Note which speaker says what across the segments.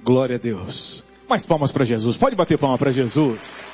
Speaker 1: Glória a Deus. Mais palmas para Jesus. Pode bater palma para Jesus.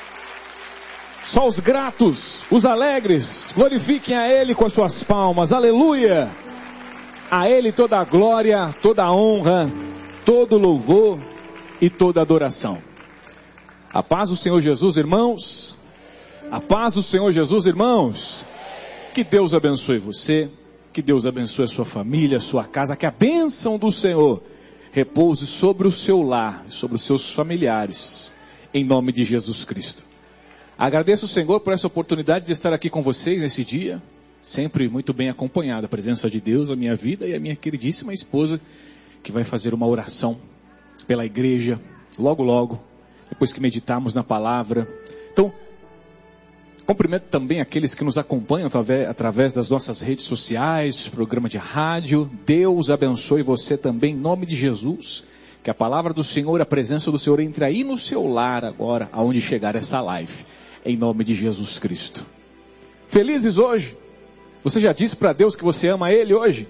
Speaker 1: Só os gratos, os alegres, glorifiquem a Ele com as suas palmas. Aleluia. A Ele toda a glória, toda a honra, todo louvor e toda adoração. A paz do Senhor Jesus, irmãos. A paz do Senhor Jesus, irmãos. Que Deus abençoe você. Que Deus abençoe a sua família, a sua casa. Que a bênção do Senhor repouse sobre o seu lar, sobre os seus familiares. Em nome de Jesus Cristo. Agradeço o Senhor por essa oportunidade de estar aqui com vocês nesse dia. Sempre muito bem acompanhado. A presença de Deus, a minha vida e a minha queridíssima esposa, que vai fazer uma oração pela igreja, logo logo, depois que meditarmos na palavra. Então, cumprimento também aqueles que nos acompanham através das nossas redes sociais, programa de rádio. Deus abençoe você também, em nome de Jesus. Que a palavra do Senhor, a presença do Senhor entre aí no seu lar agora, aonde chegar essa live. Em nome de Jesus Cristo. Felizes hoje? Você já disse para Deus que você ama Ele hoje?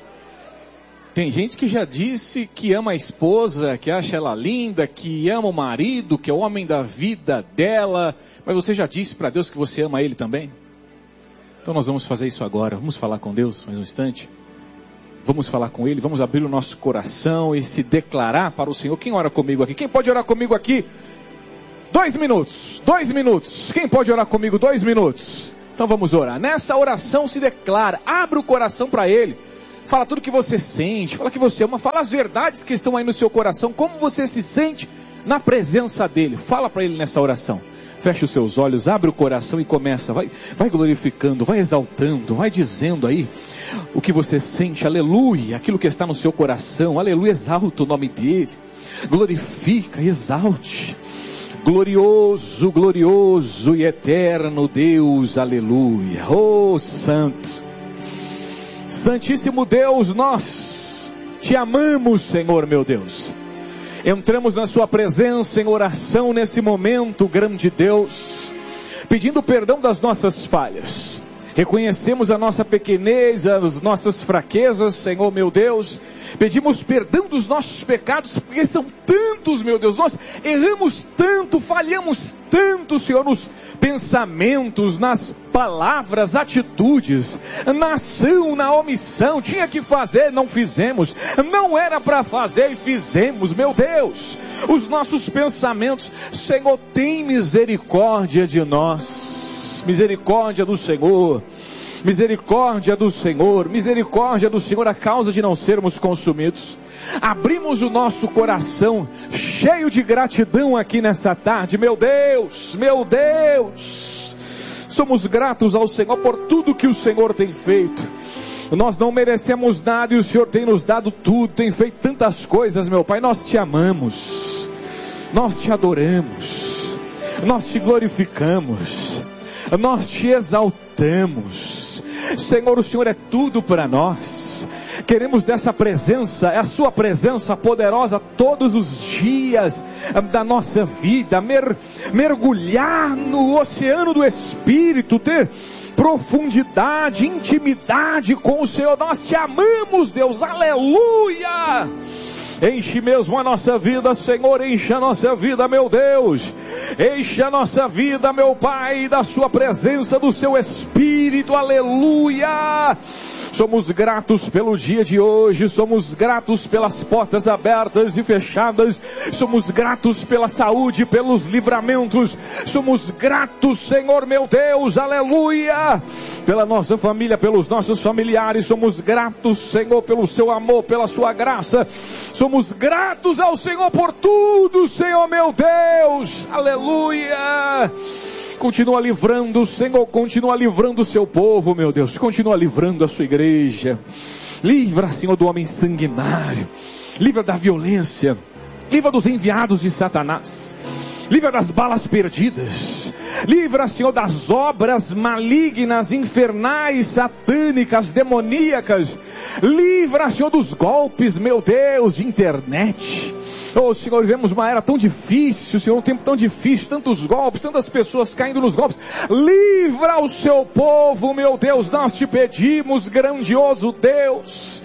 Speaker 1: Tem gente que já disse que ama a esposa, que acha ela linda, que ama o marido, que é o homem da vida dela. Mas você já disse para Deus que você ama Ele também? Então nós vamos fazer isso agora. Vamos falar com Deus mais um instante. Vamos falar com Ele, vamos abrir o nosso coração e se declarar para o Senhor. Quem ora comigo aqui? Quem pode orar comigo aqui? 2 minutos. Quem pode orar comigo 2 minutos? Então vamos orar. Nessa oração se declara, abre o coração para Ele. Fala tudo que você sente, fala que você ama, fala as verdades que estão aí no seu coração, como você se sente na presença dEle. Fala para Ele nessa oração. Feche os seus olhos, abre o coração e começa, vai glorificando, vai exaltando, vai dizendo aí o que você sente, aleluia, aquilo que está no seu coração, aleluia, exalta o nome dEle, glorifica, exalte, glorioso, glorioso e eterno Deus, aleluia, oh Santo, Santíssimo Deus, nós te amamos, Senhor meu Deus. Entramos na sua presença em oração nesse momento, grande Deus, pedindo perdão das nossas falhas. Reconhecemos a nossa pequenez, as nossas fraquezas, Senhor meu Deus. Pedimos perdão dos nossos pecados, porque são tantos, meu Deus. Nós erramos tanto, falhamos tanto, Senhor, nos pensamentos, nas palavras, atitudes, na ação, na omissão. Tinha que fazer, não fizemos. Não era para fazer e fizemos, meu Deus. Os nossos pensamentos, Senhor, tem misericórdia de nós. Misericórdia do Senhor, misericórdia do Senhor, misericórdia do Senhor, a causa de não sermos consumidos. Abrimos o nosso coração cheio de gratidão aqui nessa tarde, meu Deus, meu Deus. Somos gratos ao Senhor por tudo que o Senhor tem feito. Nós não merecemos nada e o Senhor tem nos dado tudo, tem feito tantas coisas, meu Pai. Nós te amamos, nós te adoramos, nós te glorificamos. Nós te exaltamos, Senhor, o Senhor é tudo para nós. Queremos dessa presença, é a sua presença poderosa todos os dias da nossa vida, mergulhar no oceano do Espírito, ter profundidade, intimidade com o Senhor. Nós te amamos, Deus, aleluia. Enche mesmo a nossa vida, Senhor, enche a nossa vida, meu Deus, enche a nossa vida, meu Pai, da sua presença, do seu Espírito, aleluia. Somos gratos pelo dia de hoje, somos gratos pelas portas abertas e fechadas, somos gratos pela saúde, pelos livramentos, somos gratos, Senhor, meu Deus, aleluia, pela nossa família, pelos nossos familiares, somos gratos, Senhor, pelo seu amor, pela sua graça. Somos gratos ao Senhor por tudo, Senhor meu Deus, aleluia. Continua livrando, Senhor, continua livrando o seu povo, meu Deus, continua livrando a sua igreja. Livra, Senhor, do homem sanguinário, livra da violência, livra dos enviados de Satanás, livra das balas perdidas, livra, Senhor, das obras malignas, infernais, satânicas, demoníacas, livra, Senhor, dos golpes, meu Deus, de internet. Oh, Senhor, vivemos uma era tão difícil, Senhor, um tempo tão difícil, tantos golpes, tantas pessoas caindo nos golpes. Livra o seu povo, meu Deus, nós te pedimos, grandioso Deus.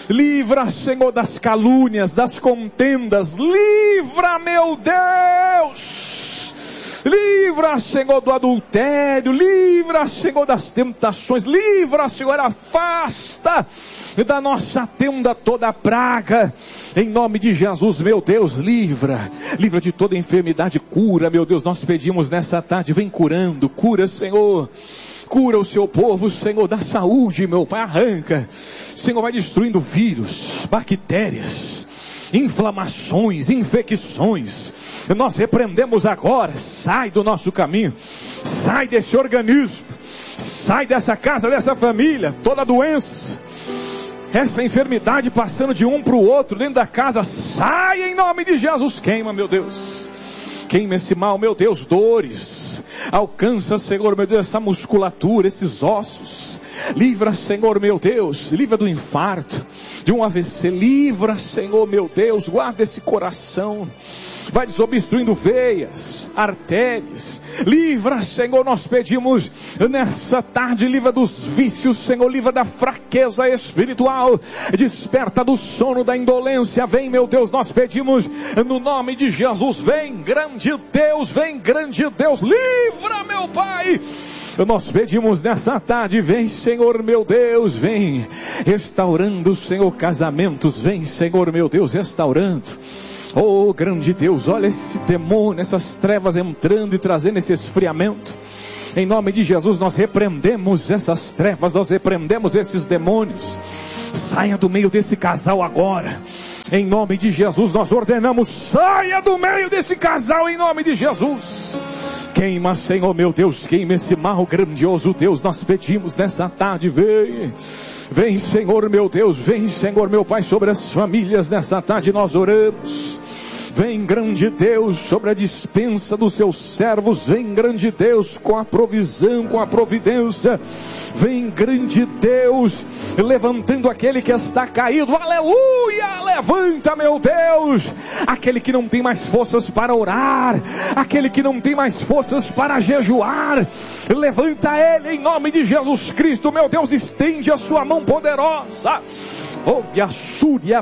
Speaker 1: Livra, Senhor, das calúnias, das contendas. Livra, meu Deus. Livra, Senhor, do adultério. Livra, Senhor, das tentações. Livra, Senhor, afasta da nossa tenda toda a praga. Em nome de Jesus, meu Deus, livra de toda enfermidade, cura, meu Deus, nós pedimos nessa tarde, vem curando, cura, Senhor. Cura o seu povo, Senhor, da saúde, meu Pai, arranca. Senhor, vai destruindo vírus, bactérias, inflamações, infecções. Nós repreendemos agora, sai do nosso caminho, sai desse organismo, sai dessa casa, dessa família, toda doença, essa enfermidade passando de um para o outro dentro da casa, sai em nome de Jesus. Queima, meu Deus, queima esse mal, meu Deus, dores, alcança, Senhor, meu Deus, essa musculatura, esses ossos. Livra, Senhor, meu Deus, livra do infarto, de um AVC, livra, Senhor, meu Deus, guarda esse coração, vai desobstruindo veias, artérias, livra, Senhor, nós pedimos nessa tarde, livra dos vícios, Senhor, livra da fraqueza espiritual, desperta do sono, da indolência, vem, meu Deus, nós pedimos no nome de Jesus, vem grande Deus, livra, meu Pai. Nós pedimos nessa tarde, vem, Senhor, meu Deus, vem restaurando, Senhor, casamentos, vem, Senhor, meu Deus, restaurando. Oh, grande Deus, olha esse demônio, essas trevas entrando e trazendo esse esfriamento. Em nome de Jesus, nós repreendemos essas trevas, nós repreendemos esses demônios. Saia do meio desse casal agora. Em nome de Jesus, nós ordenamos, saia do meio desse casal, em nome de Jesus. Queima, Senhor, meu Deus, queima esse mal, grandioso Deus, nós pedimos nessa tarde, vem, Senhor, meu Deus, vem, Senhor, meu Pai, sobre as famílias nessa tarde nós oramos. Vem, grande Deus, sobre a dispensa dos seus servos. Vem, grande Deus, com a provisão, com a providência. Vem, grande Deus, levantando aquele que está caído. Aleluia! Levanta, meu Deus, aquele que não tem mais forças para orar, aquele que não tem mais forças para jejuar. Levanta ele em nome de Jesus Cristo, meu Deus, estende a sua mão poderosa. Oh, Yasúria,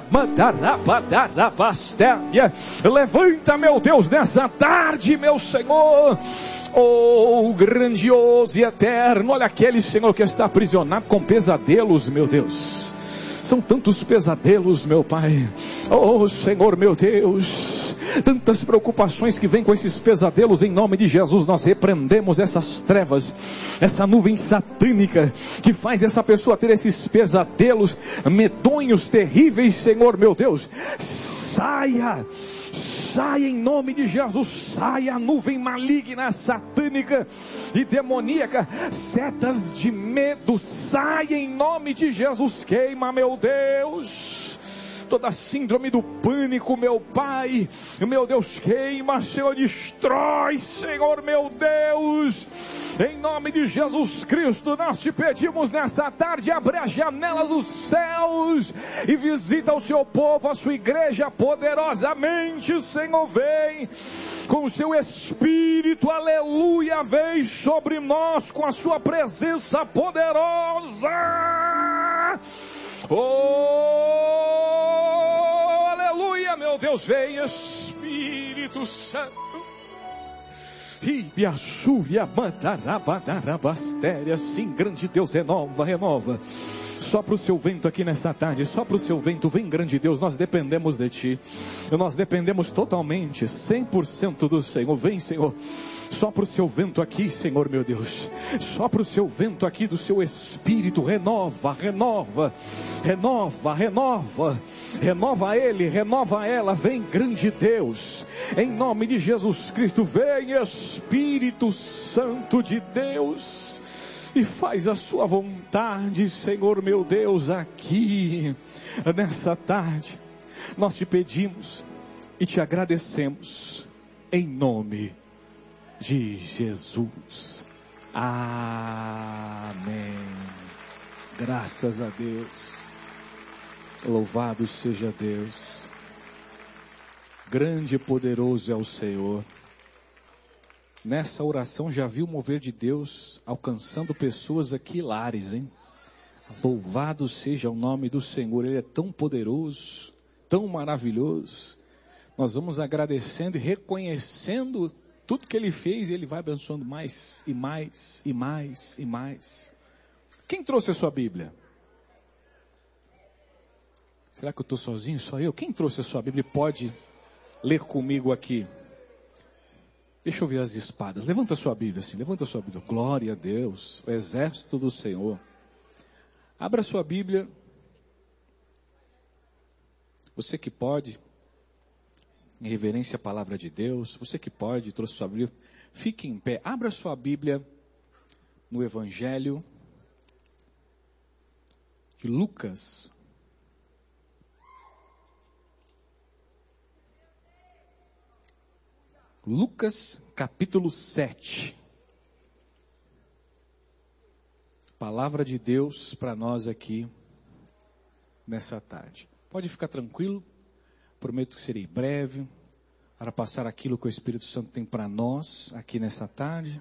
Speaker 1: Mandarabastéria. Levanta, meu Deus, nessa tarde, meu Senhor. Oh, grandioso e eterno. Olha aquele, Senhor, que está aprisionado com pesadelos, meu Deus. São tantos pesadelos, meu Pai. Oh, Senhor, meu Deus. Tantas preocupações que vêm com esses pesadelos. Em nome de Jesus, nós repreendemos essas trevas, essa nuvem satânica que faz essa pessoa ter esses pesadelos medonhos, terríveis. Senhor, meu Deus, saia em nome de Jesus, saia a nuvem maligna, satânica e demoníaca, setas de medo, saia em nome de Jesus, queima, meu Deus. Toda síndrome do pânico, meu Pai, meu Deus, queima, Senhor, destrói, Senhor, meu Deus, em nome de Jesus Cristo, nós te pedimos nessa tarde, abre as janelas dos céus e visita o seu povo, a sua igreja poderosamente, Senhor, vem com o seu Espírito, aleluia, vem sobre nós com a sua presença poderosa. Oh, aleluia, meu Deus, vem Espírito Santo. Sim, grande Deus, renova. Sopra o seu vento aqui nessa tarde, sopra o seu vento, vem, grande Deus, nós dependemos de Ti, nós dependemos totalmente, 100% do Senhor. Vem, Senhor, sopra o seu vento aqui, Senhor, meu Deus, sopra o seu vento aqui do seu Espírito, renova ele, renova ela, vem, grande Deus, em nome de Jesus Cristo, vem, Espírito Santo de Deus, e faz a sua vontade, Senhor, meu Deus, aqui, nessa tarde, nós te pedimos e te agradecemos, em nome de Jesus, amém. Graças a Deus, louvado seja Deus, grande e poderoso é o Senhor. Nessa oração já vi o mover de Deus alcançando pessoas aqui, lares, hein? Louvado seja o nome do Senhor, Ele é tão poderoso, tão maravilhoso. Nós vamos agradecendo e reconhecendo tudo que Ele fez, e Ele vai abençoando mais e mais e mais e mais. Quem trouxe a sua Bíblia? Será que eu estou sozinho? Só eu? Quem trouxe a sua Bíblia pode ler comigo aqui? Deixa eu ver as espadas. Levanta a sua Bíblia assim, levanta a sua Bíblia. Glória a Deus, o exército do Senhor. Abra a sua Bíblia. Você que pode, em reverência à palavra de Deus, você que pode, trouxe sua Bíblia, fique em pé. Abra a sua Bíblia no Evangelho de Lucas. Lucas capítulo 7. Palavra de Deus para nós aqui nessa tarde. Pode ficar tranquilo, prometo que serei breve para passar aquilo que o Espírito Santo tem para nós aqui nessa tarde.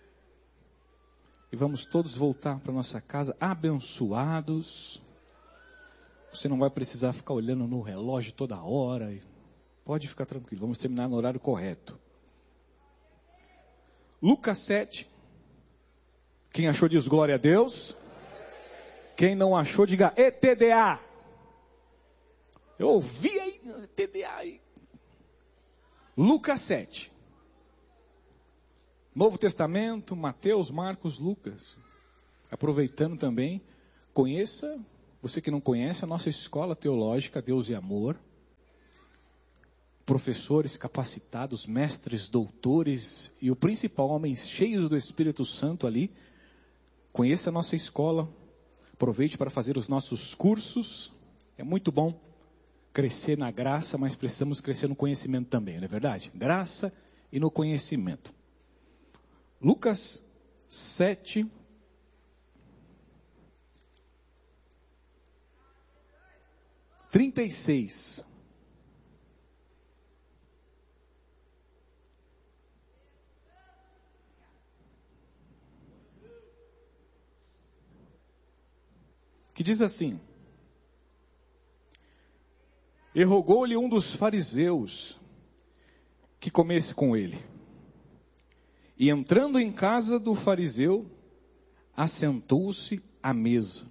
Speaker 1: E vamos todos voltar para nossa casa abençoados. Você não vai precisar ficar olhando no relógio toda hora. Pode ficar tranquilo, vamos terminar no horário correto. Lucas 7. Quem achou diz glória a Deus. Quem não achou diga ETDA. Eu ouvi aí ETDA aí. Lucas 7. Novo Testamento, Mateus, Marcos, Lucas. Aproveitando também, conheça, você que não conhece, a nossa escola teológica Deus e Amor. Professores capacitados, mestres, doutores e o principal, homens cheios do Espírito Santo ali. Conheça a nossa escola, aproveite para fazer os nossos cursos. É muito bom crescer na graça, mas precisamos crescer no conhecimento também, não é verdade? Graça e no conhecimento. Lucas 7, (36). Que diz assim: E rogou-lhe um dos fariseus que comesse com ele. E entrando em casa do fariseu, assentou-se à mesa.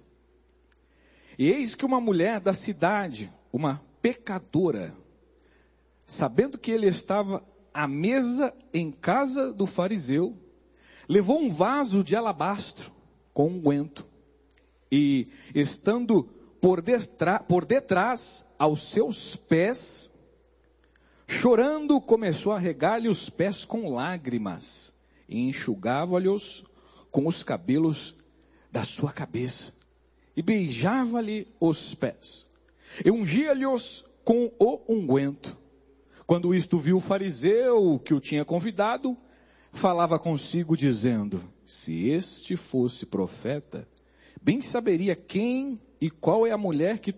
Speaker 1: E eis que uma mulher da cidade, uma pecadora, sabendo que ele estava à mesa em casa do fariseu, levou um vaso de alabastro com unguento. E, estando por detrás aos seus pés, chorando, começou a regar-lhe os pés com lágrimas, e enxugava-lhes com os cabelos da sua cabeça, e beijava-lhe os pés, e ungia-lhes com o unguento. Quando isto viu o fariseu que o tinha convidado, falava consigo, dizendo: se este fosse profeta, bem saberia quem e qual é a mulher que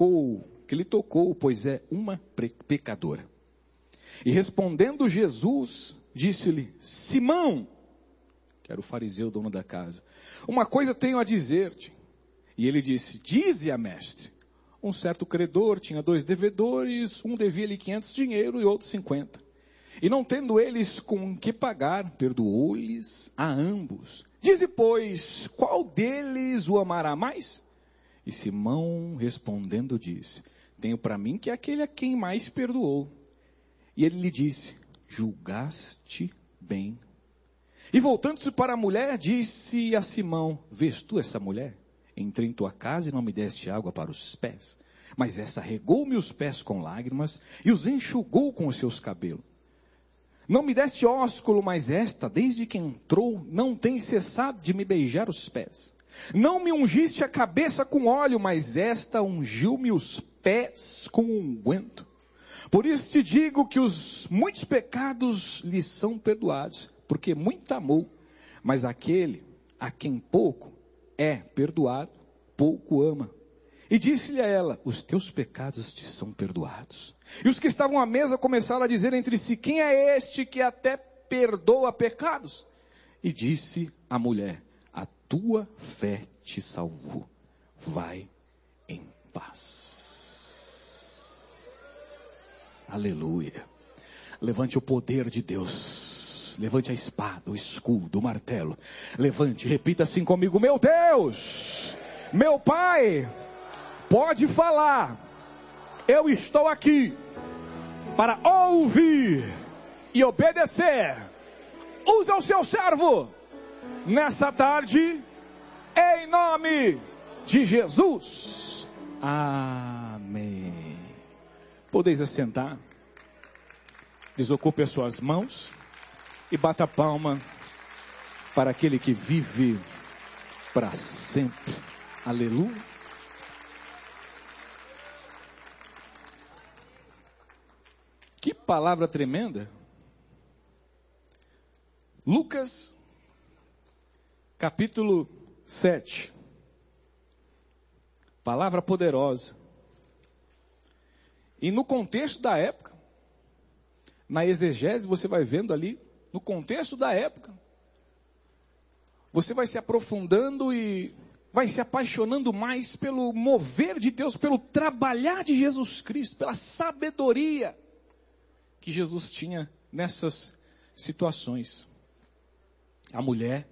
Speaker 1: lhe tocou, pois é uma pecadora. E respondendo Jesus, disse-lhe: Simão, que era o fariseu, dono da casa, uma coisa tenho a dizer-te. E ele disse: dize-a, mestre. Um certo credor tinha 2 devedores, um devia-lhe 500 dinheiro e outro 50. E não tendo eles com que pagar, perdoou-lhes a ambos. Dize, pois, qual deles o amará mais? E Simão respondendo disse: tenho para mim que é aquele a quem mais perdoou. E ele lhe disse: julgaste bem. E voltando-se para a mulher, disse a Simão: vês tu essa mulher? Entrei em tua casa e não me deste água para os pés, mas essa regou-me os pés com lágrimas e os enxugou com os seus cabelos. Não me deste ósculo, mas esta, desde que entrou, não tem cessado de me beijar os pés. Não me ungiste a cabeça com óleo, mas esta ungiu-me os pés com unguento. Por isso te digo que os muitos pecados lhe são perdoados, porque muito amou. Mas aquele a quem pouco é perdoado, pouco ama. E disse-lhe a ela: os teus pecados te são perdoados. E os que estavam à mesa começaram a dizer entre si: quem é este que até perdoa pecados? E disse a mulher: a tua fé te salvou. vai em paz. Aleluia. Levante o poder de Deus. Levante a espada, o escudo, o martelo. Levante, repita assim comigo: meu Deus, meu Pai, pode falar. Eu estou aqui para ouvir e obedecer. Usa o seu servo nessa tarde, em nome de Jesus. Amém. Podeis assentar. Desocupe as suas mãos e bata a palma para aquele que vive para sempre. Aleluia. Que palavra tremenda. Lucas, capítulo 7. Palavra poderosa. E no contexto da época, na exegese, você vai vendo ali, no contexto da época, você vai se aprofundando e vai se apaixonando mais pelo mover de Deus, pelo trabalhar de Jesus Cristo, pela sabedoria que Jesus tinha nessas situações. A mulher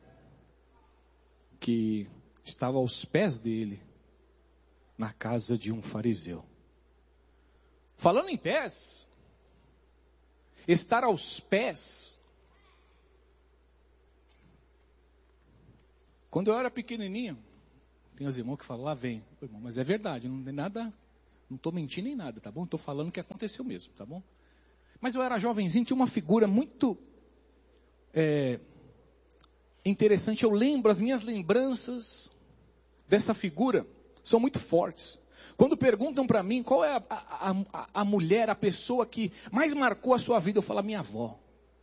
Speaker 1: que estava aos pés dele, na casa de um fariseu. Falando em pés, estar aos pés. Quando eu era pequenininho, tem os irmãos que falam, lá vem. Irmão, mas é verdade, não tem nada, não estou mentindo nem nada, tá bom? Estou falando o que aconteceu mesmo, tá bom? Mas eu era jovenzinho, tinha uma figura muito interessante. Eu lembro, as minhas lembranças dessa figura são muito fortes. Quando perguntam para mim qual é a mulher, a pessoa que mais marcou a sua vida, eu falo: a minha avó.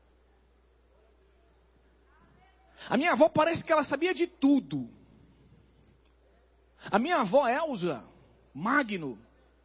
Speaker 1: A minha avó parece que ela sabia de tudo. A minha avó Elza Magno.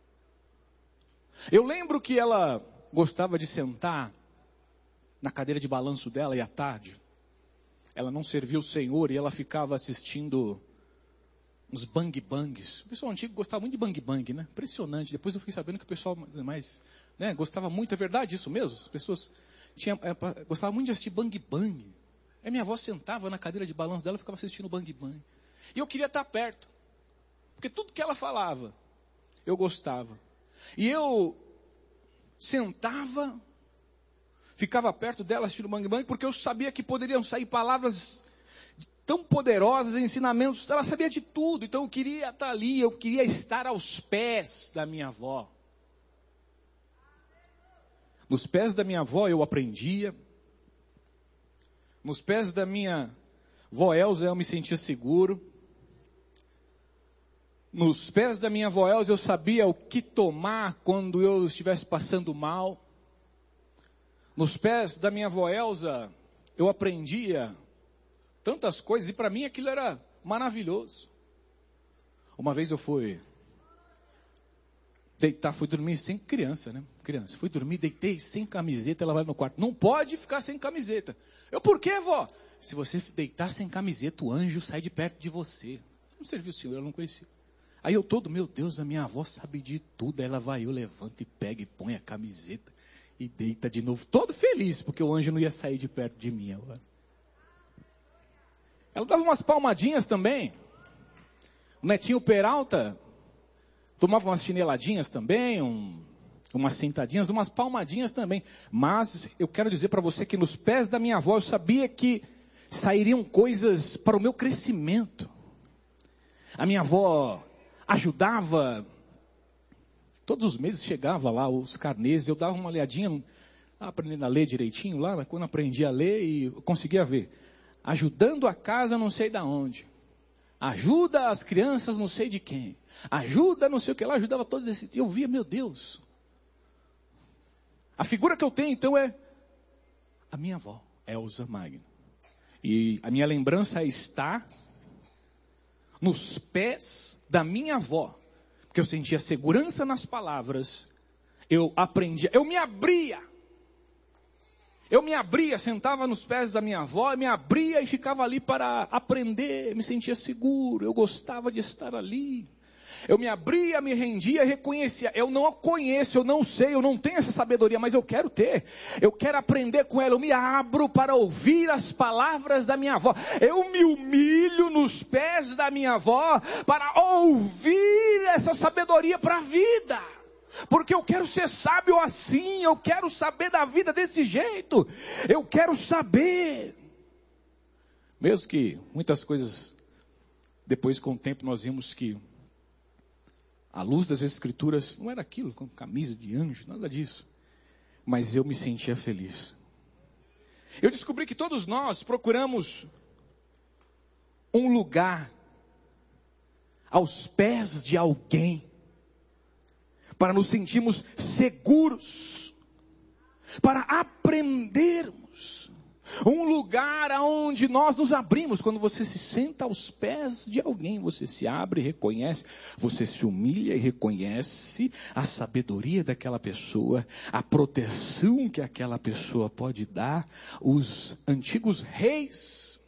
Speaker 1: Eu lembro que ela gostava de sentar na cadeira de balanço dela e à tarde ela não servia o Senhor e ela ficava assistindo uns bang-bangs. O pessoal antigo gostava muito de bang-bang, né? Impressionante. Depois eu fiquei sabendo que o pessoal mais, né, gostava muito. É verdade isso mesmo? As pessoas gostavam muito de assistir bang-bang. Aí minha avó sentava na cadeira de balanço dela e ficava assistindo bang-bang. E eu queria estar perto. Porque tudo que ela falava, eu gostava. E eu sentava, ficava perto dela assistindo bang-bang, porque eu sabia que poderiam sair palavras tão poderosas, ensinamentos. Ela sabia de tudo, então eu queria estar ali, eu queria estar aos pés da minha avó. Nos pés da minha avó eu aprendia. Nos pés da minha avó Elza eu me sentia seguro. Nos pés da minha avó Elza eu sabia o que tomar quando eu estivesse passando mal. Nos pés da minha avó Elza eu aprendia tantas coisas, e para mim aquilo era maravilhoso. Uma vez eu fui deitar, fui dormir sem criança, né? Criança, fui dormir, deitei sem camiseta, ela vai no quarto. Não pode ficar sem camiseta. Eu, por quê, vó? Se você deitar sem camiseta, o anjo sai de perto de você. Não serviu o Senhor, eu não conhecia. Aí eu todo, meu Deus, a minha avó sabe de tudo. Aí ela vai, eu levanto e pega e põe a camiseta e deita de novo. Todo feliz, porque o anjo não ia sair de perto de mim agora. Ela dava umas palmadinhas também. O netinho Peralta tomava umas chineladinhas também, umas sentadinhas, umas palmadinhas também. Mas eu quero dizer para você que nos pés da minha avó eu sabia que sairiam coisas para o meu crescimento. A minha avó ajudava, todos os meses chegava lá os carnês, eu dava uma olhadinha, aprendendo a ler direitinho lá, mas quando aprendi a ler e eu conseguia ver. Ajudando a casa não sei de onde. Ajuda as crianças não sei de quem. Ajuda não sei o que lá, ajudava todo esse. Eu via, meu Deus. A figura que eu tenho então é a minha avó, Elza Magno. E a minha lembrança está nos pés da minha avó. Porque eu sentia segurança nas palavras. Eu aprendia, eu me abria. Eu me abria, sentava nos pés da minha avó, me abria e ficava ali para aprender, me sentia seguro, eu gostava de estar ali. Eu me abria, me rendia, reconhecia. Eu não a conheço, eu não sei, eu não tenho essa sabedoria, mas eu quero ter. Eu quero aprender com ela, eu me abro para ouvir as palavras da minha avó. Eu me humilho nos pés da minha avó para ouvir essa sabedoria para a vida. Porque eu quero ser sábio assim, eu quero saber da vida desse jeito. Eu quero saber. Mesmo que muitas coisas, depois com o tempo nós vimos que a luz das Escrituras não era aquilo, com camisa de anjo, nada disso. Mas eu me sentia feliz. Eu descobri que todos nós procuramos um lugar aos pés de alguém, para nos sentirmos seguros, para aprendermos. Um lugar onde nós nos abrimos. Quando você se senta aos pés de alguém, você se abre e reconhece, você se humilha e reconhece a sabedoria daquela pessoa, a proteção que aquela pessoa pode dar. Os antigos reis,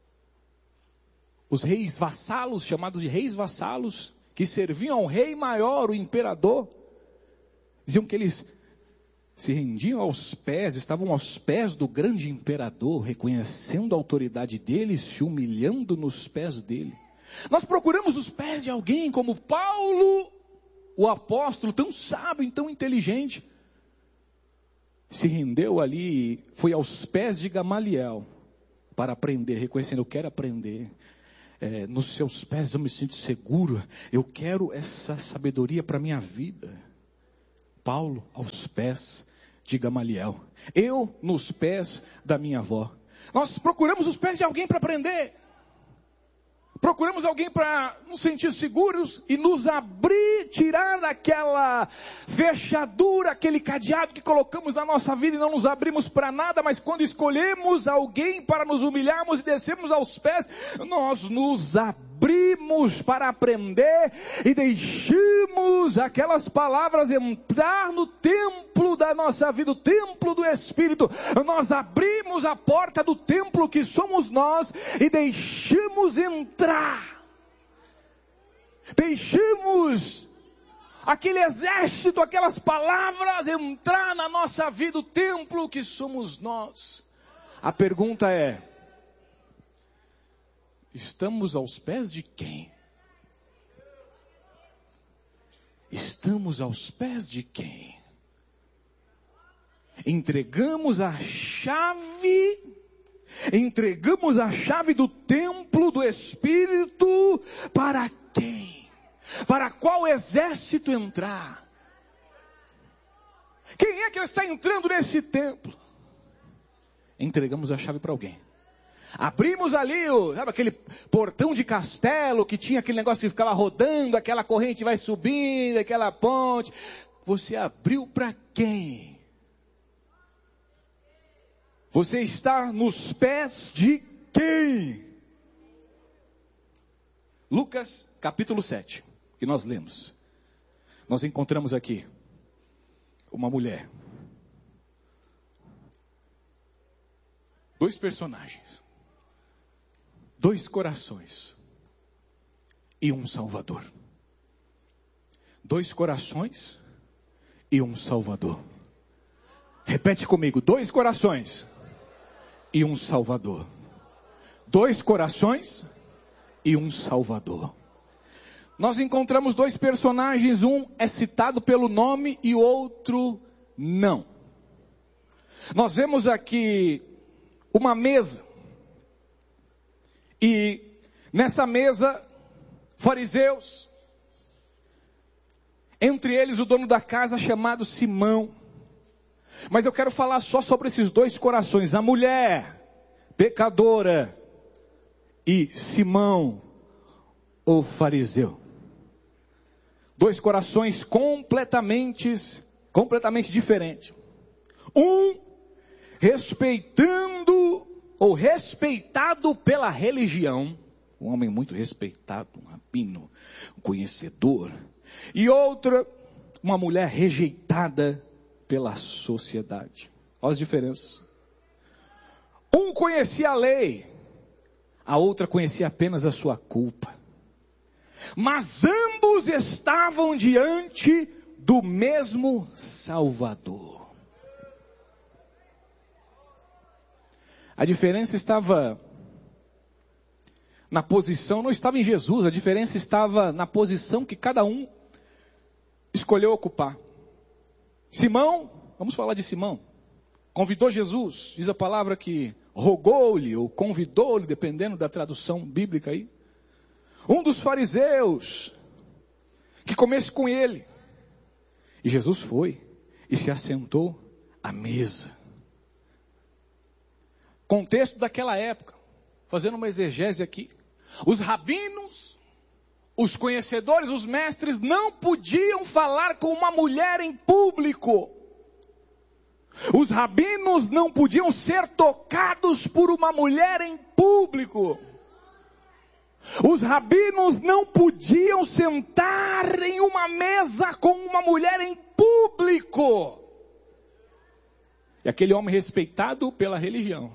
Speaker 1: os reis vassalos, chamados de reis vassalos, que serviam ao rei maior, o imperador, diziam que eles se rendiam aos pés, estavam aos pés do grande imperador, reconhecendo a autoridade dele, se humilhando nos pés dele. Nós procuramos os pés de alguém como Paulo, o apóstolo, tão sábio e tão inteligente. Se rendeu ali, foi aos pés de Gamaliel para aprender, reconhecendo, eu quero aprender. Nos seus pés eu me sinto seguro, eu quero essa sabedoria para a minha vida. Paulo aos pés de Gamaliel, eu nos pés da minha avó. Nós procuramos os pés de alguém para aprender. Procuramos alguém para nos sentir seguros e nos abrir, tirar daquela fechadura, aquele cadeado que colocamos na nossa vida e não nos abrimos para nada, mas quando escolhemos alguém para nos humilharmos e descermos aos pés, nós nos abrimos para aprender e deixamos aquelas palavras entrar no templo da nossa vida, o templo do Espírito. Nós abrimos a porta do templo que somos nós e deixamos entrar. Deixamos aquele exército, aquelas palavras entrar na nossa vida, o templo que somos nós. A pergunta é: estamos aos pés de quem? Estamos aos pés de quem? Entregamos a chave do templo do Espírito para quem? Para qual exército entrar? Quem é que está entrando nesse templo? Entregamos a chave para alguém. Abrimos ali, sabe aquele portão de castelo que tinha aquele negócio que ficava rodando, aquela corrente vai subindo, aquela ponte. Você abriu para quem? Você está nos pés de quem? Lucas capítulo 7, que nós lemos. Nós encontramos aqui uma mulher. Dois personagens. Dois corações. E um Salvador. Dois corações e um Salvador. Repete comigo, 2 corações e um Salvador. 2 corações e um Salvador. Nós encontramos 2 personagens, um é citado pelo nome e o outro não. Nós vemos aqui uma mesa. E nessa mesa, fariseus, entre eles o dono da casa chamado Simão. Mas eu quero falar só sobre esses 2 corações, a mulher pecadora e Simão, o fariseu. 2 corações completamente diferentes. Um respeitando ou respeitado pela religião, um homem muito respeitado, um rabino, um conhecedor. E outra, uma mulher rejeitada pela sociedade. Olha as diferenças. Um conhecia a lei, a outra conhecia apenas a sua culpa. Mas ambos estavam diante do mesmo Salvador. A diferença estava na posição, não estava em Jesus, a diferença estava na posição que cada um escolheu ocupar. Simão, vamos falar de Simão, convidou Jesus, diz a palavra que rogou-lhe ou convidou-lhe, dependendo da tradução bíblica aí, um dos fariseus, que comesse com ele. E Jesus foi e se assentou à mesa. Contexto daquela época, fazendo uma exegese aqui. Os rabinos, os conhecedores, os mestres não podiam falar com uma mulher em público. Os rabinos não podiam ser tocados por uma mulher em público. Os rabinos não podiam sentar em uma mesa com uma mulher em público. E aquele homem respeitado pela religião,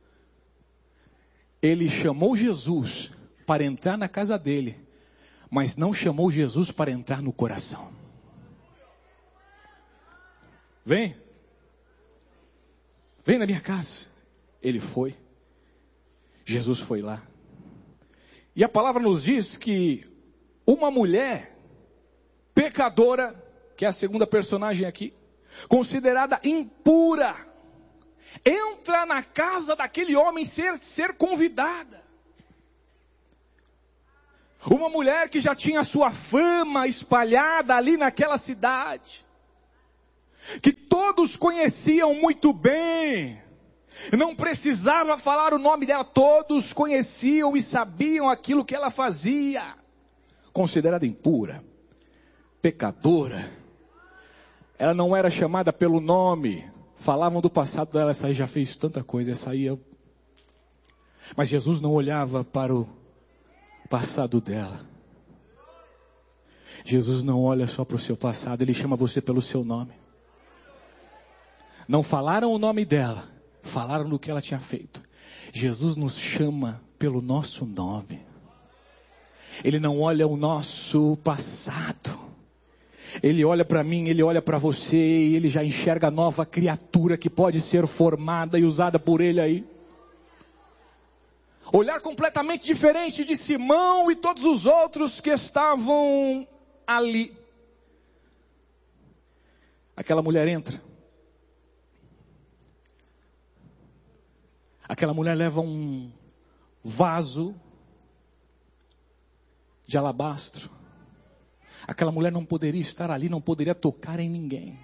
Speaker 1: ele chamou Jesus para entrar na casa dele, mas não chamou Jesus para entrar no coração. Vem na minha casa. Ele foi. Jesus foi lá. E a palavra nos diz que uma mulher pecadora, que é a segunda personagem aqui, considerada impura, entra na casa daquele homem ser convidada. Uma mulher que já tinha sua fama espalhada ali naquela cidade, que todos conheciam muito bem, não precisava falar o nome dela, todos conheciam e sabiam aquilo que ela fazia. Considerada impura, pecadora, ela não era chamada pelo nome, falavam do passado dela, essa aí já fez tanta coisa, essa aí Mas Jesus não olhava para o passado dela. Jesus não olha só para o seu passado, Ele chama você pelo seu nome. Não falaram o nome dela, falaram do que ela tinha feito. Jesus nos chama pelo nosso nome. Ele não olha o nosso passado. Ele olha para mim, Ele olha para você e Ele já enxerga a nova criatura que pode ser formada e usada por Ele aí. Olhar completamente diferente de Simão e todos os outros que estavam ali. Aquela mulher entra. Aquela mulher leva um vaso de alabastro. Aquela mulher não poderia estar ali, não poderia tocar em ninguém.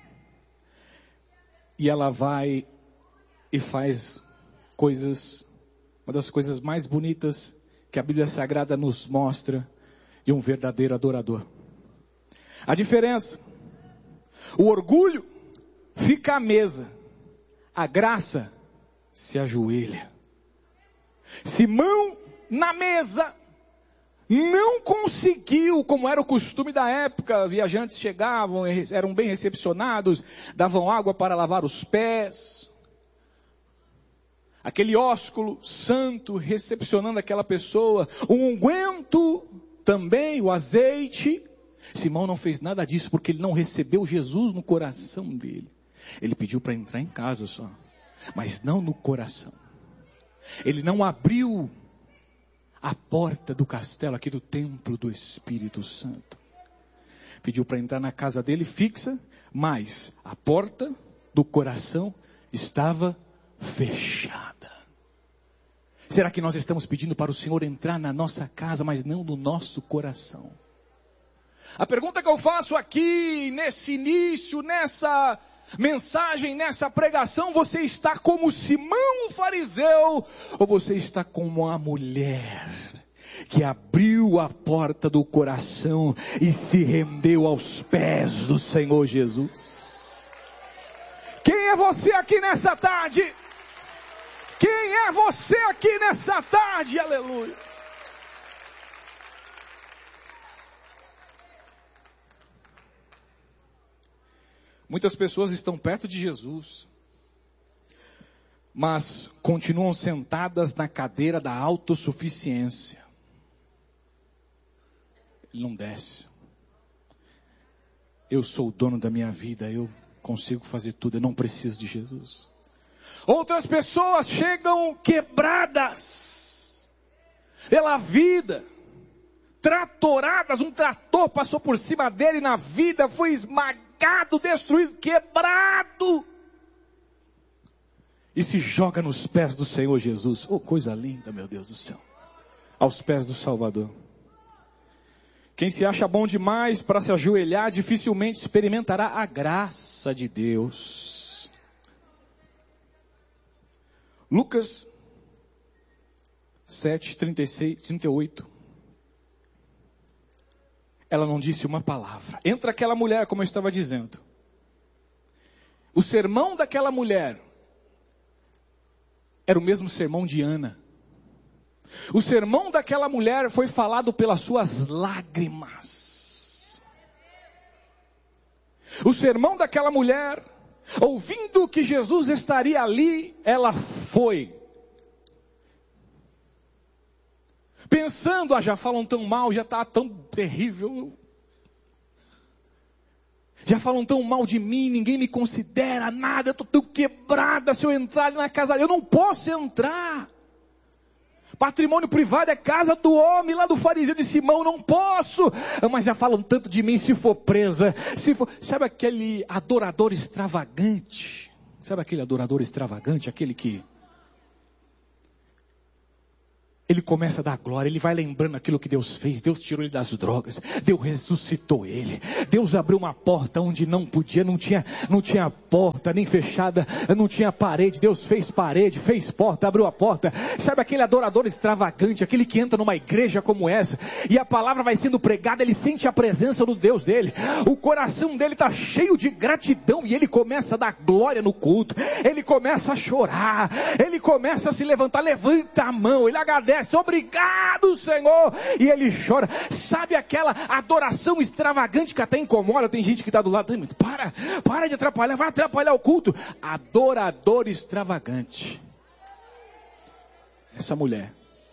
Speaker 1: E ela vai e faz coisas, uma das coisas mais bonitas que a Bíblia Sagrada nos mostra de um verdadeiro adorador. A diferença, o orgulho fica à mesa, a graça se ajoelha. Simão na mesa não conseguiu, como era o costume da época, viajantes chegavam, eram bem recepcionados, davam água para lavar os pés. Aquele ósculo santo recepcionando aquela pessoa, o unguento também, o azeite. Simão não fez nada disso porque ele não recebeu Jesus no coração dele. Ele pediu para entrar em casa só, mas não no coração. Ele não abriu a porta do castelo aqui do templo do Espírito Santo. Pediu para entrar na casa dele fixa, mas a porta do coração estava fechada. Será que nós estamos pedindo para o Senhor entrar na nossa casa, mas não no nosso coração? A pergunta que eu faço aqui, nesse início, nessa mensagem, nessa pregação, você está como Simão o fariseu, ou você está como a mulher que abriu a porta do coração e se rendeu aos pés do Senhor Jesus? Quem é você aqui nessa tarde? Quem é você aqui nessa tarde? Aleluia. Muitas pessoas estão perto de Jesus, mas continuam sentadas na cadeira da autossuficiência. Ele não desce. Eu sou o dono da minha vida, eu consigo fazer tudo, eu não preciso de Jesus. Outras pessoas chegam quebradas pela vida, tratoradas, um trator passou por cima dele na vida, foi esmagado, destruído, quebrado. E se joga nos pés do Senhor Jesus. Oh, coisa linda, meu Deus do céu. Aos pés do Salvador. Quem se acha bom demais para se ajoelhar, dificilmente experimentará a graça de Deus. Lucas 7, 36, 38. Ela não disse uma palavra. Entra aquela mulher, como eu estava dizendo. O sermão daquela mulher era o mesmo sermão de Ana. O sermão daquela mulher foi falado pelas suas lágrimas. O sermão daquela mulher, ouvindo que Jesus estaria ali, ela foi. Pensando, já falam tão mal, já está tão terrível. Já falam tão mal de mim, ninguém me considera nada, eu estou tão quebrada, se eu entrar ali na casa, eu não posso entrar. Patrimônio privado é casa do homem, lá do fariseu de Simão, não posso. Mas já falam tanto de mim, se for presa, sabe aquele adorador extravagante? Sabe aquele adorador extravagante, aquele que ele começa a dar glória, ele vai lembrando aquilo que Deus fez. Deus tirou ele das drogas, Deus ressuscitou ele, Deus abriu uma porta onde não podia, não tinha porta nem fechada, não tinha parede, Deus fez parede, fez porta, abriu a porta. Sabe aquele adorador extravagante, aquele que entra numa igreja como essa, e a palavra vai sendo pregada, ele sente a presença do Deus dele, o coração dele está cheio de gratidão, e ele começa a dar glória no culto, ele começa a chorar, ele começa a se levantar, levanta a mão, ele agradece, obrigado Senhor, e ele chora. Sabe aquela adoração extravagante que até incomoda, tem gente que está do lado, para de atrapalhar, vai atrapalhar o culto. Adorador extravagante. Essa mulher,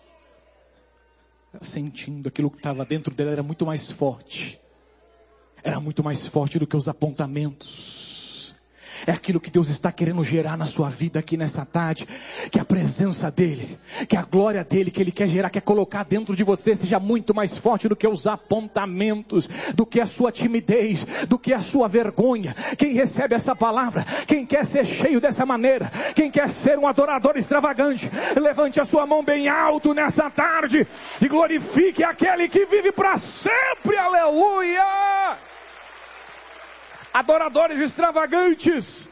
Speaker 1: sentindo aquilo que estava dentro dela, era muito mais forte do que os apontamentos. É aquilo que Deus está querendo gerar na sua vida aqui nessa tarde, que a presença dEle, que a glória dEle, que Ele quer gerar, quer colocar dentro de você, seja muito mais forte do que os apontamentos, do que a sua timidez, do que a sua vergonha. Quem recebe essa palavra, quem quer ser cheio dessa maneira, quem quer ser um adorador extravagante, levante a sua mão bem alto nessa tarde e glorifique aquele que vive para sempre, aleluia! Adoradores extravagantes.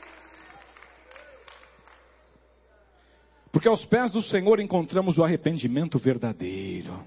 Speaker 1: Porque aos pés do Senhor encontramos o arrependimento verdadeiro.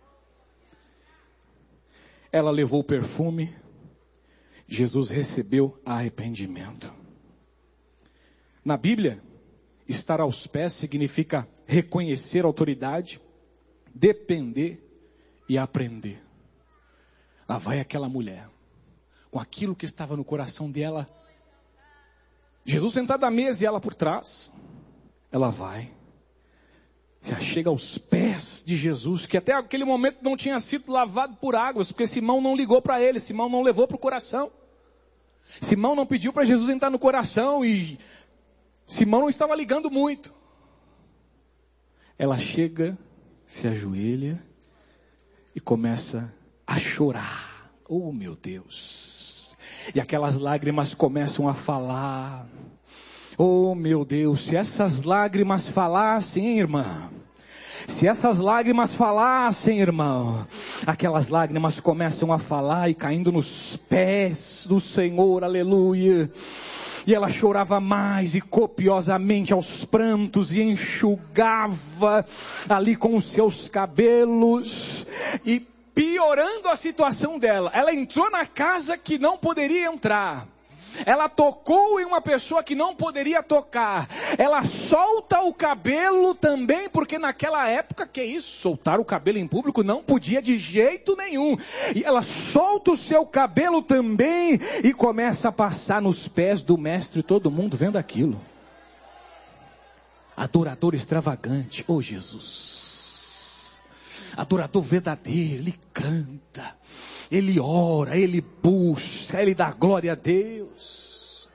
Speaker 1: Ela levou o perfume, Jesus recebeu arrependimento. Na Bíblia, estar aos pés significa reconhecer a autoridade, depender e aprender. Lá vai aquela mulher, com aquilo que estava no coração dela. Jesus sentado à mesa e ela por trás. Ela vai, se achega aos pés de Jesus, que até aquele momento não tinha sido lavado por águas, porque Simão não ligou para ele, Simão não levou para o coração. Simão não pediu para Jesus entrar no coração e Simão não estava ligando muito. Ela chega, se ajoelha e começa a chorar. Oh meu Deus! E aquelas lágrimas começam a falar. Oh meu Deus, se essas lágrimas falassem, irmã. Se essas lágrimas falassem, irmão. Aquelas lágrimas começam a falar e caindo nos pés do Senhor, aleluia. E ela chorava mais e copiosamente aos prantos e enxugava ali com os seus cabelos e piorando a situação dela. Ela entrou na casa que não poderia entrar. Ela tocou em uma pessoa que não poderia tocar. Ela solta o cabelo também, porque naquela época, que isso? Soltar o cabelo em público não podia de jeito nenhum. E ela solta o seu cabelo também e começa a passar nos pés do mestre, todo mundo vendo aquilo. Adorador extravagante, oh Jesus. Adorador verdadeiro, ele canta, ele ora, ele busca, ele dá glória a Deus.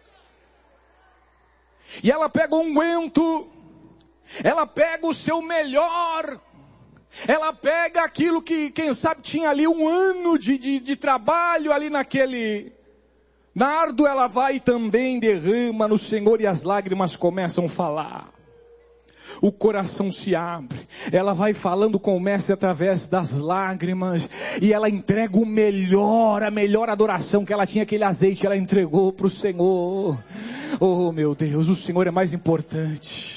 Speaker 1: E ela pega o unguento, ela pega o seu melhor, ela pega aquilo que, quem sabe, tinha ali um ano de trabalho ali naquele nardo, ela vai e também derrama no Senhor e as lágrimas começam a falar. O coração se abre, ela vai falando com o mestre através das lágrimas, e ela entrega o melhor, a melhor adoração que ela tinha, aquele azeite, ela entregou para o Senhor. Oh meu Deus, o Senhor é mais importante.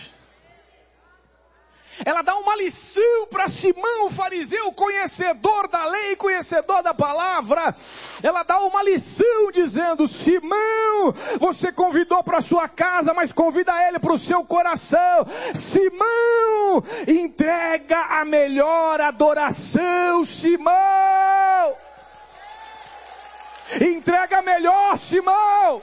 Speaker 1: Ela dá uma lição para Simão, o fariseu, conhecedor da lei, conhecedor da palavra. Ela dá uma lição dizendo: Simão, você convidou para sua casa, mas convida ele para o seu coração. Simão, entrega a melhor adoração, Simão. Entrega a melhor, Simão.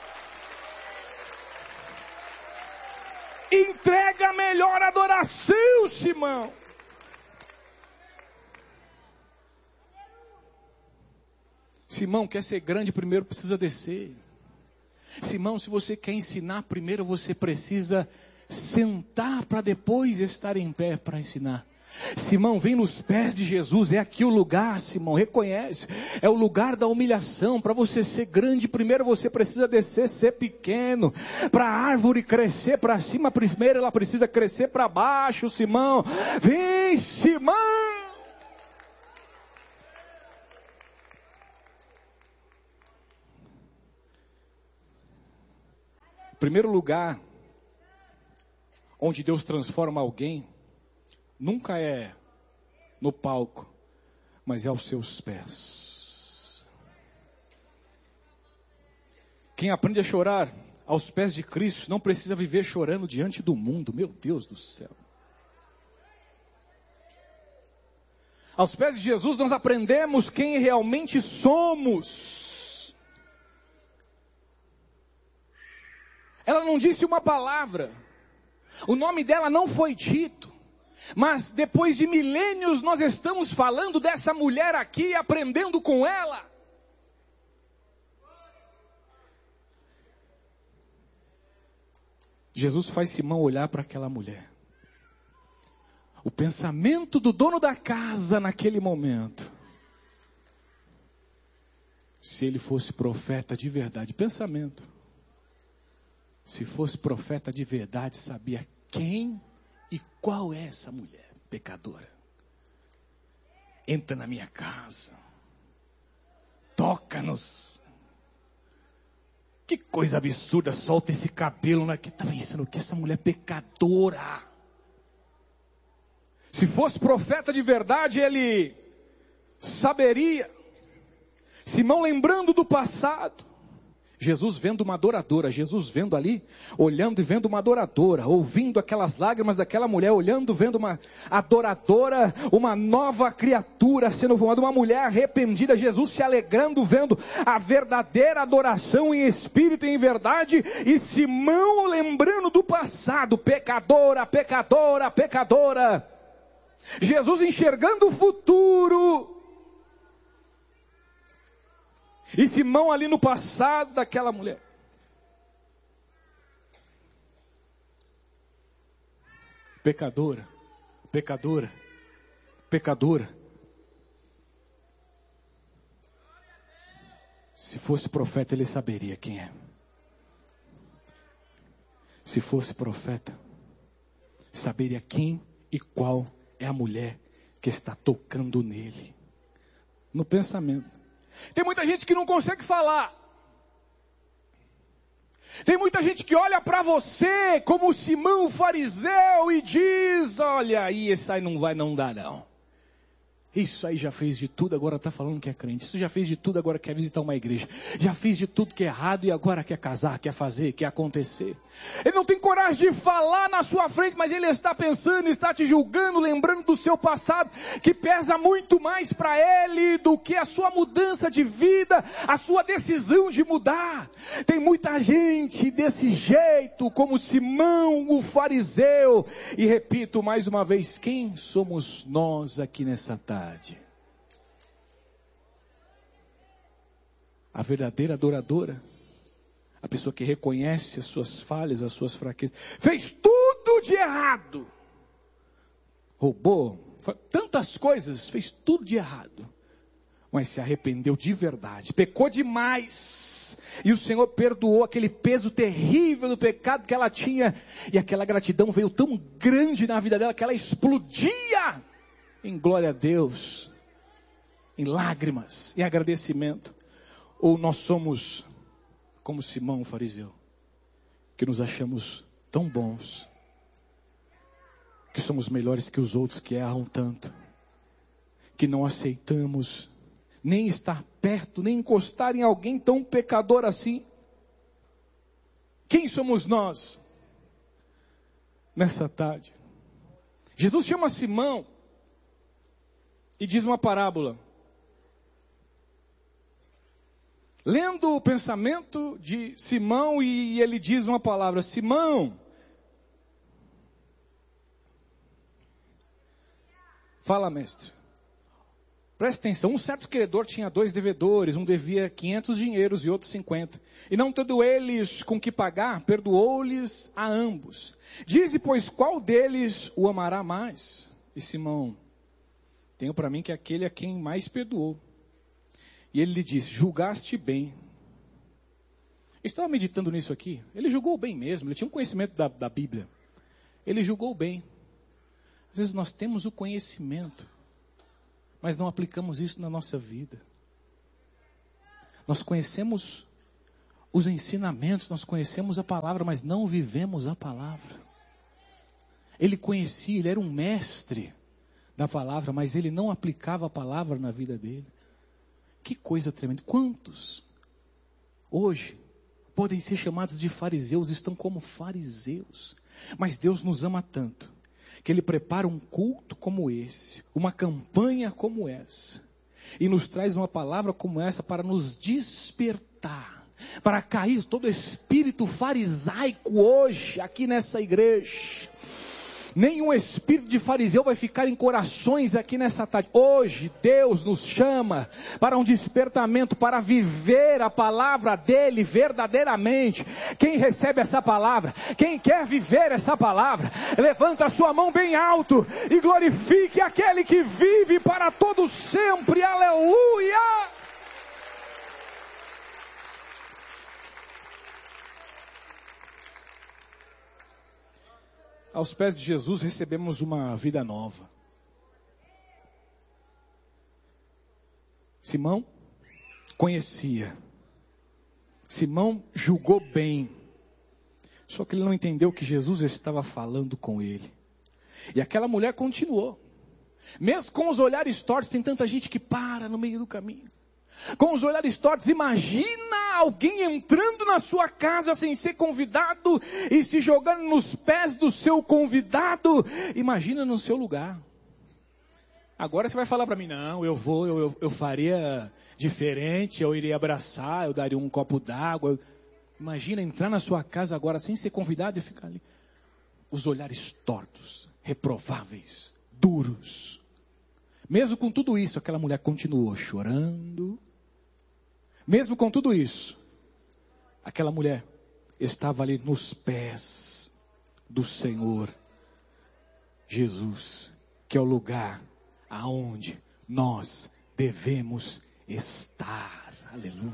Speaker 1: Entrega a melhor adoração, Simão. Simão, quer ser grande, primeiro precisa descer. Simão, se você quer ensinar, primeiro você precisa sentar para depois estar em pé para ensinar. Simão, vem nos pés de Jesus, é aqui o lugar, Simão, reconhece, é o lugar da humilhação. Para você ser grande, primeiro você precisa descer, ser pequeno. Para a árvore crescer para cima, primeiro ela precisa crescer para baixo, Simão. Vem, Simão. Primeiro lugar onde Deus transforma alguém nunca é no palco, mas é aos seus pés. Quem aprende a chorar aos pés de Cristo não precisa viver chorando diante do mundo. Meu Deus do céu. Aos pés de Jesus nós aprendemos quem realmente somos. Ela não disse uma palavra. O nome dela não foi dito. Mas depois de milênios nós estamos falando dessa mulher aqui, aprendendo com ela. Jesus faz Simão olhar para aquela mulher. O pensamento do dono da casa naquele momento. Se ele fosse profeta de verdade, pensamento. Se fosse profeta de verdade, sabia quem e qual é essa mulher pecadora. Entra na minha casa. Toca-nos. Que coisa absurda, solta esse cabelo. Que está pensando que essa mulher é pecadora. Se fosse profeta de verdade, ele saberia. Simão lembrando do passado. Jesus vendo uma adoradora, Jesus vendo ali, olhando e vendo uma adoradora, ouvindo aquelas lágrimas daquela mulher, olhando, vendo uma adoradora, uma nova criatura sendo formada, uma mulher arrependida, Jesus se alegrando, vendo a verdadeira adoração em espírito e em verdade, e Simão lembrando do passado, pecadora, pecadora, pecadora, Jesus enxergando o futuro, e Simão ali no passado daquela mulher. Pecadora, pecadora, pecadora. Se fosse profeta, ele saberia quem é. Se fosse profeta, saberia quem e qual é a mulher que está tocando nele. No pensamento. Tem muita gente que não consegue falar. Tem muita gente que olha para você como Simão o fariseu e diz: olha aí, esse aí não vai não dar não. Isso aí já fez de tudo, agora está falando que é crente. Isso já fez de tudo, agora quer visitar uma igreja. Já fez de tudo que é errado e agora quer casar, quer fazer, quer acontecer. Ele não tem coragem de falar na sua frente, mas ele está pensando, está te julgando, lembrando do seu passado, que pesa muito mais para ele do que a sua mudança de vida, a sua decisão de mudar. Tem muita gente desse jeito, como Simão, o fariseu. E repito mais uma vez, quem somos nós aqui nessa tarde? A verdadeira adoradora, a pessoa que reconhece as suas falhas, as suas fraquezas, fez tudo de errado, roubou, tantas coisas, fez tudo de errado, mas se arrependeu de verdade, pecou demais, e o Senhor perdoou aquele peso terrível do pecado que ela tinha, e aquela gratidão veio tão grande na vida dela, que ela explodia em glória a Deus, em lágrimas, em agradecimento. Ou nós somos como Simão o fariseu, que nos achamos tão bons, que somos melhores que os outros que erram tanto, que não aceitamos nem estar perto, nem encostar em alguém tão pecador assim. Quem somos nós nessa tarde? Jesus chama Simão e diz uma parábola. Lendo o pensamento de Simão, e ele diz uma palavra: Simão, fala, mestre. Presta atenção, um certo credor tinha 2 devedores, um devia 500 dinheiros e outro 50. E não tendo eles com que pagar, perdoou-lhes a ambos. Dize, pois, qual deles o amará mais? E Simão: tenho para mim que aquele a quem mais perdoou. E ele lhe disse: julgaste bem. Eu estava meditando nisso aqui. Ele julgou bem mesmo, ele tinha um conhecimento da Bíblia. Ele julgou bem. Às vezes nós temos o conhecimento, mas não aplicamos isso na nossa vida. Nós conhecemos os ensinamentos, nós conhecemos a palavra, mas não vivemos a palavra. Ele conhecia, ele era um mestre da palavra, mas ele não aplicava a palavra na vida dele. Que coisa tremenda. Quantos hoje podem ser chamados de fariseus, estão como fariseus. Mas Deus nos ama tanto, que Ele prepara um culto como esse, uma campanha como essa, e nos traz uma palavra como essa para nos despertar, para cair todo espírito farisaico hoje, aqui nessa igreja. Nenhum espírito de fariseu vai ficar em corações aqui nessa tarde. Hoje Deus nos chama para um despertamento, para viver a palavra dele verdadeiramente. Quem recebe essa palavra, quem quer viver essa palavra, levanta a sua mão bem alto e glorifique aquele que vive para todo sempre. Aleluia! Aos pés de Jesus recebemos uma vida nova. Simão conhecia. Simão julgou bem. Só que ele não entendeu que Jesus estava falando com ele. E aquela mulher continuou. Mesmo com os olhares tortos, tem tanta gente que para no meio do caminho. Com os olhares tortos, imagina alguém entrando na sua casa sem ser convidado e se jogando nos pés do seu convidado. Imagina no seu lugar. Agora você vai falar para mim: não, eu faria diferente, eu iria abraçar, eu daria um copo d'água. Imagina entrar na sua casa agora sem ser convidado e ficar ali. Os olhares tortos, reprováveis, duros. Mesmo com tudo isso, aquela mulher continuou chorando. Mesmo com tudo isso, aquela mulher estava ali nos pés do Senhor Jesus, que é o lugar aonde nós devemos estar. Aleluia.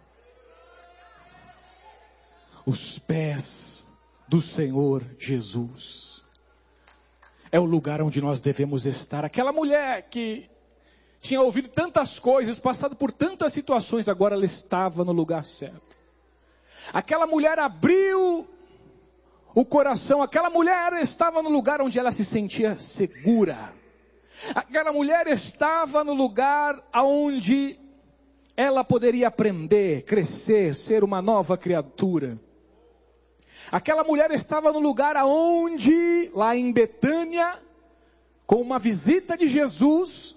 Speaker 1: Os pés do Senhor Jesus é o lugar onde nós devemos estar. Aquela mulher que tinha ouvido tantas coisas, passado por tantas situações, agora ela estava no lugar certo. Aquela mulher abriu o coração, aquela mulher estava no lugar onde ela se sentia segura. Aquela mulher estava no lugar onde ela poderia aprender, crescer, ser uma nova criatura. Aquela mulher estava no lugar aonde, lá em Betânia, com uma visita de Jesus,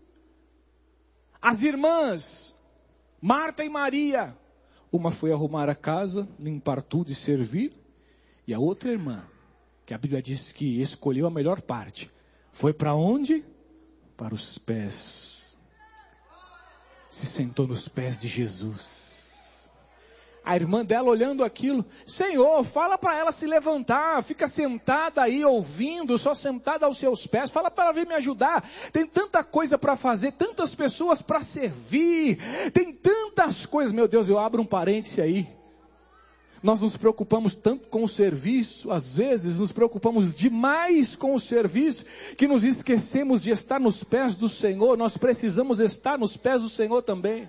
Speaker 1: as irmãs, Marta e Maria, uma foi arrumar a casa, limpar tudo e servir, e a outra irmã, que a Bíblia diz que escolheu a melhor parte, foi para onde? Para os pés. Se sentou nos pés de Jesus. A irmã dela olhando aquilo, Senhor, fala para ela se levantar, fica sentada aí ouvindo, só sentada aos seus pés, fala para ela vir me ajudar, tem tanta coisa para fazer, tantas pessoas para servir, tem tantas coisas, meu Deus, eu abro um parêntese aí, nós nos preocupamos tanto com o serviço, às vezes nos preocupamos demais com o serviço, que nos esquecemos de estar nos pés do Senhor, nós precisamos estar nos pés do Senhor também.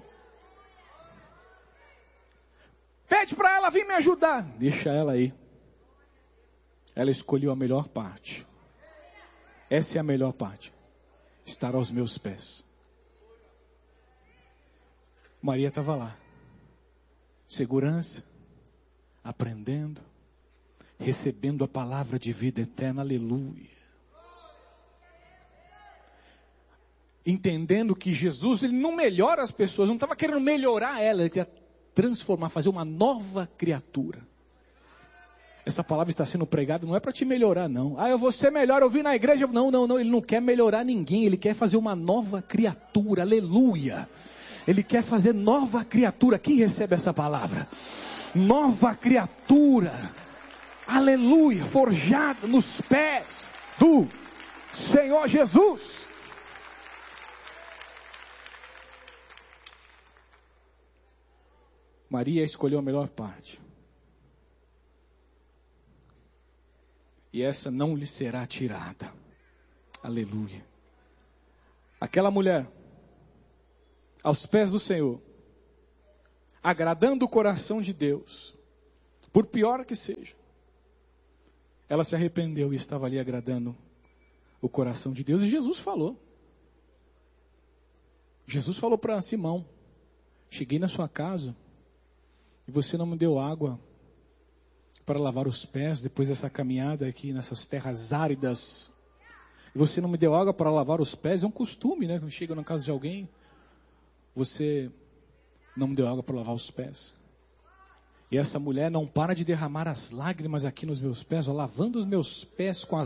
Speaker 1: Pede para ela vir me ajudar. Deixa ela aí. Ela escolheu a melhor parte. Essa é a melhor parte. Estar aos meus pés. Maria estava lá. Segurança. Aprendendo. Recebendo a palavra de vida eterna. Aleluia. Entendendo que Jesus, ele não melhora as pessoas. Não estava querendo melhorar ela. Ele queria transformar, fazer uma nova criatura. Essa palavra está sendo pregada, não é para te melhorar não. Eu vou ser melhor, eu vim na igreja. Não, ele não quer melhorar ninguém, ele quer fazer uma nova criatura, aleluia. Ele quer fazer nova criatura. Quem recebe essa palavra? Nova criatura, aleluia, forjada nos pés do Senhor Jesus. Maria escolheu a melhor parte. E essa não lhe será tirada. Aleluia. Aquela mulher, aos pés do Senhor, agradando o coração de Deus, por pior que seja, ela se arrependeu e estava ali agradando o coração de Deus. E Jesus falou. Jesus falou para Simão, cheguei na sua casa, e você não me deu água para lavar os pés depois dessa caminhada aqui nessas terras áridas. E você não me deu água para lavar os pés. É um costume, né? Quando chega na casa de alguém, você não me deu água para lavar os pés. E essa mulher não para de derramar as lágrimas aqui nos meus pés, lavando os meus pés com as